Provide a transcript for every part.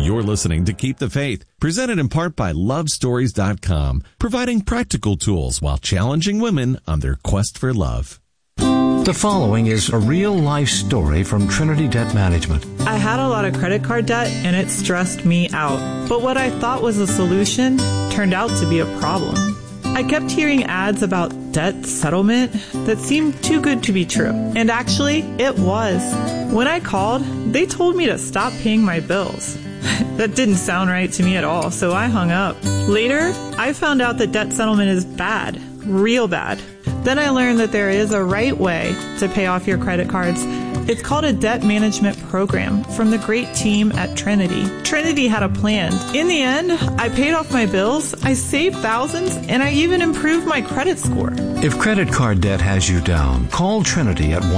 You're listening to Keep the Faith, presented in part by LoveStories.com, providing practical tools while challenging women on their quest for love. The following is a real-life story from Trinity Debt Management. I had a lot of credit card debt, and it stressed me out. But what I thought was a solution turned out to be a problem. I kept hearing ads about debt settlement that seemed too good to be true. And actually, it was. When I called, they told me to stop paying my bills. That didn't sound right to me at all, so I hung up. Later, I found out that debt settlement is bad, real bad. Then I learned that there is a right way to pay off your credit cards. It's called a debt management program from the great team at Trinity. Trinity had a plan. In the end, I paid off my bills, I saved thousands, and I even improved my credit score. If credit card debt has you down, call Trinity at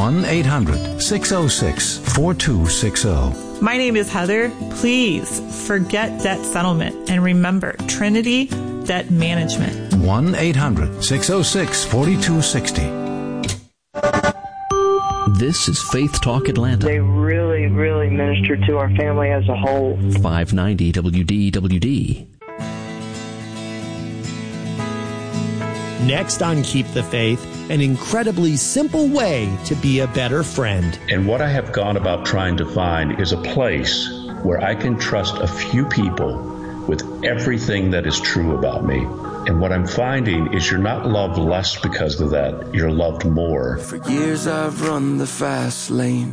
1-800-606-4260. My name is Heather. Please forget debt settlement and remember Trinity Debt Management. 1-800-606-4260. This is Faith Talk Atlanta. They really, really minister to our family as a whole. 590 WDWD. Next on Keep the Faith, an incredibly simple way to be a better friend. And what I have gone about trying to find is a place where I can trust a few people with everything that is true about me. And what I'm finding is you're not loved less because of that. You're loved more. For years I've run the fast lane.